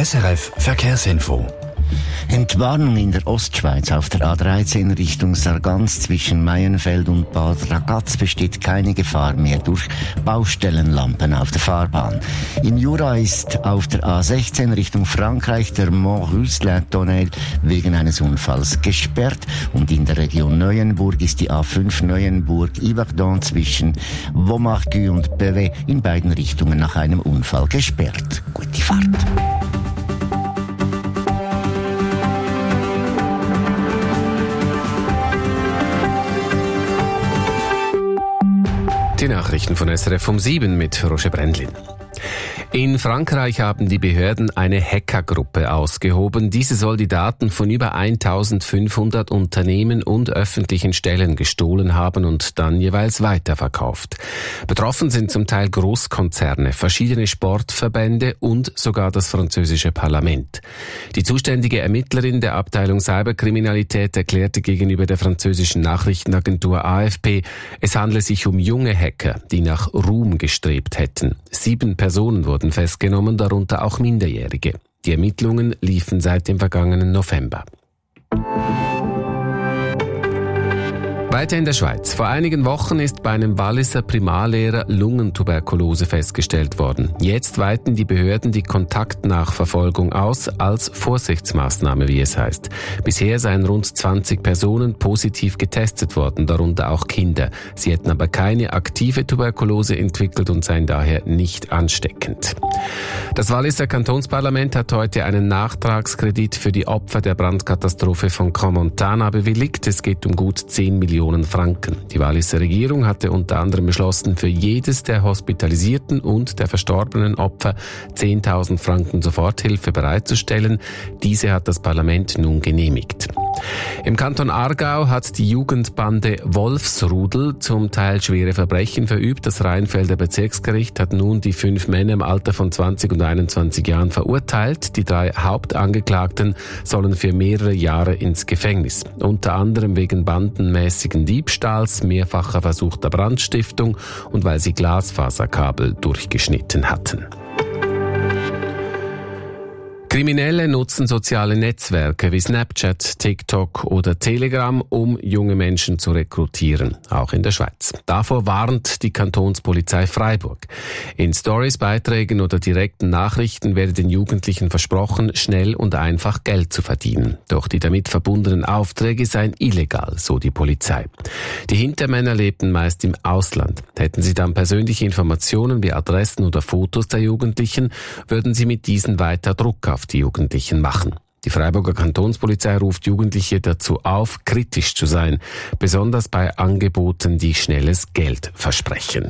SRF Verkehrsinfo. Entwarnung in der Ostschweiz auf der A13 Richtung Sargans zwischen Maienfeld und Bad Ragaz besteht keine Gefahr mehr durch Baustellenlampen auf der Fahrbahn. Im Jura ist auf der A16 Richtung Frankreich der Mont-Russelin-Tunnel wegen eines Unfalls gesperrt und in der Region Neuenburg ist die A5 Neuenburg-Yverdon zwischen Vaumargues und Beauvais in beiden Richtungen nach einem Unfall gesperrt. Gute Fahrt. Die Nachrichten von SRF um 7 mit Roger Brändlin. In Frankreich haben die Behörden eine Hackergruppe ausgehoben. Diese soll die Daten von über 1500 Unternehmen und öffentlichen Stellen gestohlen haben und dann jeweils weiterverkauft. Betroffen sind zum Teil Großkonzerne, verschiedene Sportverbände und sogar das französische Parlament. Die zuständige Ermittlerin der Abteilung Cyberkriminalität erklärte gegenüber der französischen Nachrichtenagentur AFP, es handle sich um junge Hacker, die nach Ruhm gestrebt hätten. 7 Personen wurden festgenommen, darunter auch Minderjährige. Die Ermittlungen liefen seit dem vergangenen November. Weiter in der Schweiz. Vor einigen Wochen ist bei einem Walliser Primarlehrer Lungentuberkulose festgestellt worden. Jetzt weiten die Behörden die Kontaktnachverfolgung aus, als Vorsichtsmaßnahme, wie es heißt. Bisher seien rund 20 Personen positiv getestet worden, darunter auch Kinder. Sie hätten aber keine aktive Tuberkulose entwickelt und seien daher nicht ansteckend. Das Walliser Kantonsparlament hat heute einen Nachtragskredit für die Opfer der Brandkatastrophe von Crans-Montana bewilligt. Es geht um gut 10 Millionen Franken. Die Walliser Regierung hatte unter anderem beschlossen, für jedes der hospitalisierten und der verstorbenen Opfer 10.000 Franken Soforthilfe bereitzustellen. Diese hat das Parlament nun genehmigt. Im Kanton Aargau hat die Jugendbande Wolfsrudel zum Teil schwere Verbrechen verübt. Das Rheinfelder Bezirksgericht hat nun die 5 Männer im Alter von 20 und 21 Jahren verurteilt. Die 3 Hauptangeklagten sollen für mehrere Jahre ins Gefängnis. Unter anderem wegen bandenmäßigen Diebstahls, mehrfacher versuchter Brandstiftung und weil sie Glasfaserkabel durchgeschnitten hatten. Kriminelle nutzen soziale Netzwerke wie Snapchat, TikTok oder Telegram, um junge Menschen zu rekrutieren, auch in der Schweiz. Davor warnt die Kantonspolizei Freiburg. In Stories-Beiträgen oder direkten Nachrichten werde den Jugendlichen versprochen, schnell und einfach Geld zu verdienen. Doch die damit verbundenen Aufträge seien illegal, so die Polizei. Die Hintermänner lebten meist im Ausland. Hätten sie dann persönliche Informationen wie Adressen oder Fotos der Jugendlichen, würden sie mit diesen weiter Druck auf die Jugendlichen machen. Die Freiburger Kantonspolizei ruft Jugendliche dazu auf, kritisch zu sein, besonders bei Angeboten, die schnelles Geld versprechen.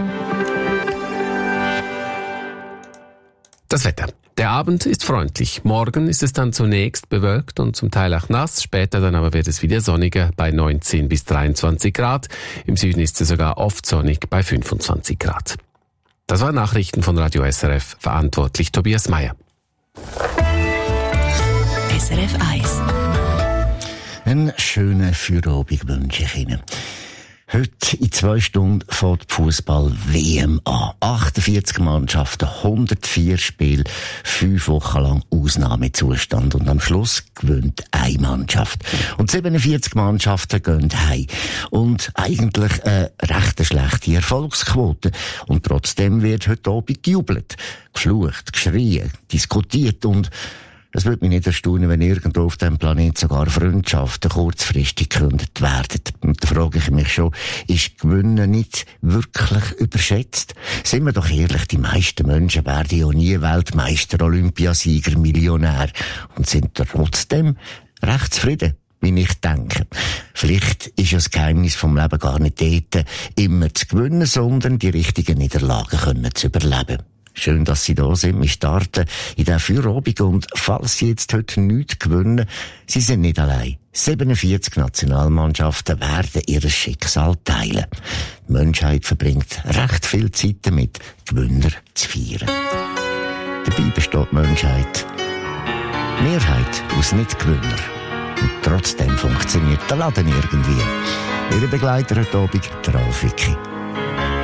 Das Wetter. Der Abend ist freundlich. Morgen ist es dann zunächst bewölkt und zum Teil auch nass. Später dann aber wird es wieder sonniger bei 19 bis 23 Grad. Im Süden ist es sogar oft sonnig bei 25 Grad. Das waren Nachrichten von Radio SRF. Verantwortlich Tobias Meyer. SRF 1. Einen schönen Feierabend wünsche ich Ihnen. Heute in 2 Stunden fängt die Fußball-WM an. 48 Mannschaften, 104 Spiele, 5 Wochen lang Ausnahmezustand. Und am Schluss gewinnt eine Mannschaft. Und 47 Mannschaften gehen heim. Und eigentlich eine recht schlechte Erfolgsquote. Und trotzdem wird heute Abend gejubelt, geflucht, geschrien, diskutiert und es würde mich nicht erstaunen, wenn irgendwo auf diesem Planeten sogar Freundschaften kurzfristig gekündigt werden. Und da frage ich mich schon, ist Gewinnen nicht wirklich überschätzt? Sind wir doch ehrlich, die meisten Menschen werden ja nie Weltmeister, Olympiasieger, Millionär und sind trotzdem recht zufrieden, wie ich denke. Vielleicht ist ja das Geheimnis vom Leben gar nicht dort, immer zu gewinnen, sondern die richtigen Niederlagen zu überleben. Schön, dass Sie da sind. Wir starten in der Feierabend und falls Sie jetzt heute nichts gewinnen, Sie sind nicht allein. 47 Nationalmannschaften werden ihr Schicksal teilen. Die Menschheit verbringt recht viel Zeit damit, Gewinner zu feiern. Dabei besteht die Menschheit Mehrheit aus Nicht-Gewinner. Und trotzdem funktioniert der Laden irgendwie. Ihre Begleiter heute Abend, der Ralf Wicki.